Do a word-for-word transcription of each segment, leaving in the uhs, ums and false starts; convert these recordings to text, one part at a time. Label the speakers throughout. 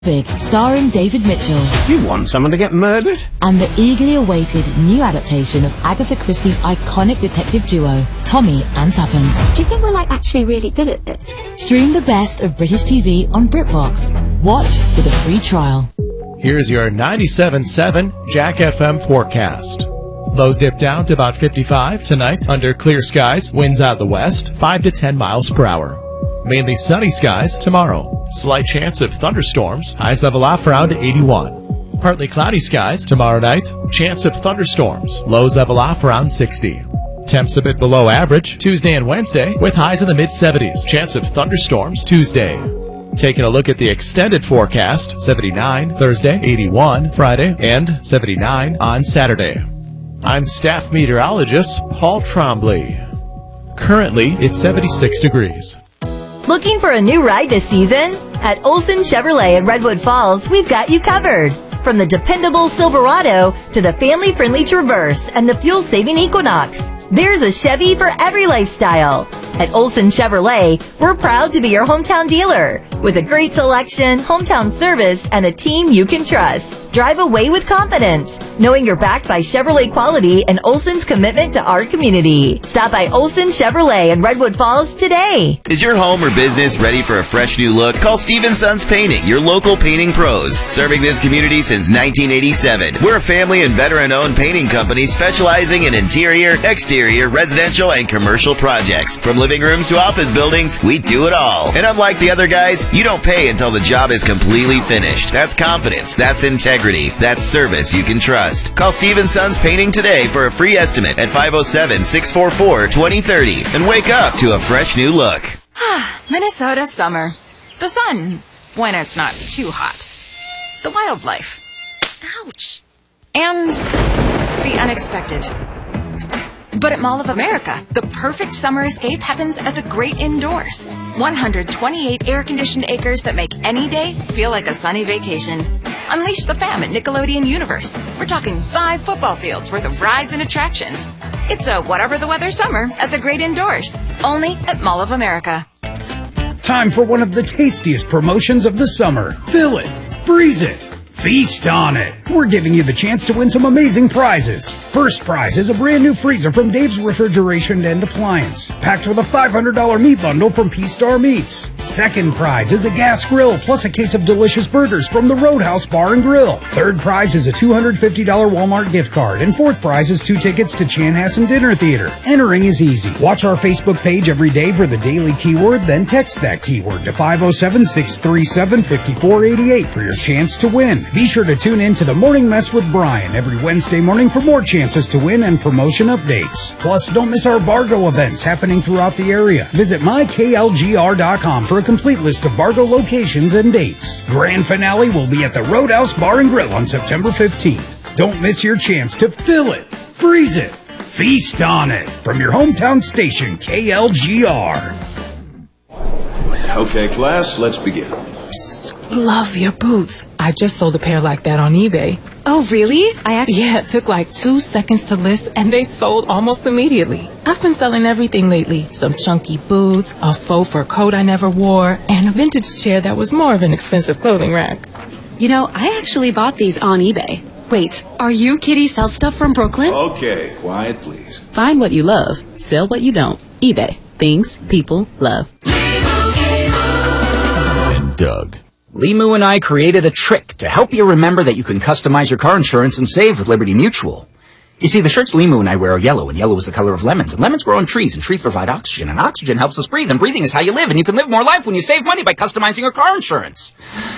Speaker 1: Big, starring David Mitchell.
Speaker 2: You want someone to get murdered?
Speaker 1: And the eagerly awaited new adaptation of Agatha Christie's iconic detective duo, Tommy and Tuppence.
Speaker 3: Do you think we're like actually really good at this?
Speaker 1: Stream the best of British T V on BritBox. Watch with a free trial.
Speaker 4: Here's your ninety-seven point seven Jack F M forecast. Lows dip down to about fifty-five tonight under clear skies, winds out the west, five to ten miles per hour. Mainly sunny skies tomorrow. Slight chance of thunderstorms, highs level off around eighty-one. Partly cloudy skies tomorrow night, chance of thunderstorms, lows level off around sixty. Temps a bit below average Tuesday and Wednesday with highs in the mid seventies, chance of thunderstorms Tuesday. Taking a look at the extended forecast, seventy-nine Thursday, eighty-one Friday, and seventy-nine on Saturday. I'm staff meteorologist Paul Trombley. Currently, it's seventy-six degrees.
Speaker 5: Looking for a new ride this season? At Olson Chevrolet in Redwood Falls, we've got you covered. From the dependable Silverado to the family-friendly Traverse and the fuel-saving Equinox, there's a Chevy for every lifestyle. At Olson Chevrolet, we're proud to be your hometown dealer with a great selection, hometown service, and a team you can trust. Drive away with confidence, knowing you're backed by Chevrolet quality and Olson's commitment to our community. Stop by Olson Chevrolet in Redwood Falls today.
Speaker 6: Is your home or business ready for a fresh new look? Call Steve Sons Painting, your local painting pros. Serving this community since nineteen eighty-seven. We're a family and veteran-owned painting company specializing in interior, exterior, residential, and commercial projects. From living rooms to office buildings, we do it all. And unlike the other guys, you don't pay until the job is completely finished. That's confidence. That's integrity. That's service you can trust. Call Steve Sons Painting today for a free estimate at five oh seven, six four four, two oh three oh and wake up to a fresh new look.
Speaker 7: Minnesota summer. The sun, when it's not too hot. The wildlife. Ouch. And the unexpected. But at Mall of America, the perfect summer escape happens at the great indoors. one hundred twenty-eight air-conditioned acres that make any day feel like a sunny vacation. Unleash the fam at Nickelodeon Universe. We're talking five football fields worth of rides and attractions. It's a whatever the weather summer at the great indoors. Only at Mall of America.
Speaker 8: Time for one of the tastiest promotions of the summer. Fill it. Freeze it. Feast on it. We're giving you the chance to win some amazing prizes. First prize is a brand new freezer from Dave's Refrigeration and Appliance, packed with a five hundred dollars meat bundle from P-Star Meats. Second prize is a gas grill plus a case of delicious burgers from the Roadhouse Bar and Grill. Third prize is a two hundred fifty dollars Walmart gift card. And fourth prize is two tickets to Chanhassen Dinner Theater. Entering is easy. Watch our Facebook page every day for the daily keyword, then text that keyword to five oh seven, six three seven, five four eight eight for your chance to win. Be sure to tune in to the Morning Mess with Brian every Wednesday morning for more chances to win and promotion updates. Plus, don't miss our Bargo events happening throughout the area. Visit my K L G R dot com for a complete list of Bargo locations and dates. Grand finale will be at the Roadhouse Bar and Grill on September fifteenth. Don't miss your chance to fill it, freeze it, feast on it from your hometown station, K L G R.
Speaker 9: Okay, class, let's begin.
Speaker 10: Psst, love your boots. I just sold a pair like that on eBay.
Speaker 11: Oh, really? I actually...
Speaker 10: Yeah, it took like two seconds to list, and they sold almost immediately. I've been selling everything lately. Some chunky boots, a faux fur coat I never wore, and a vintage chair that was more of an expensive clothing rack.
Speaker 11: You know, I actually bought these on eBay. Wait, are you Kitty Sell Stuff from Brooklyn?
Speaker 9: Okay, quiet, please.
Speaker 12: Find what you love. Sell what you don't. eBay. Things people love.
Speaker 13: Doug. Limu and I created a trick to help you remember that you can customize your car insurance and save with Liberty Mutual. You see, the shirts Limu and I wear are yellow, and yellow is the color of lemons, and lemons grow on trees, and trees provide oxygen, and oxygen helps us breathe, and breathing is how you live, and you can live more life when you save money by customizing your car insurance.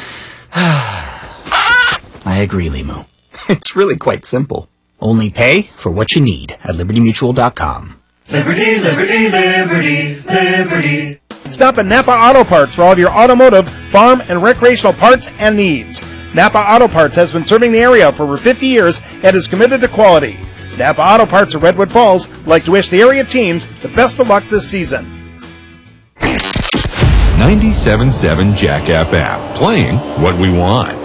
Speaker 13: I agree, Limu. It's really quite simple. Only pay for what you need at liberty mutual dot com.
Speaker 14: Liberty, liberty, liberty, liberty.
Speaker 15: Stop at Napa Auto Parts for all your automotive, farm, and recreational parts and needs. Napa Auto Parts has been serving the area for over fifty years and is committed to quality. Napa Auto Parts of Redwood Falls would like to wish the area teams the best of luck this season.
Speaker 16: ninety-seven point seven Jack F M, playing what we want.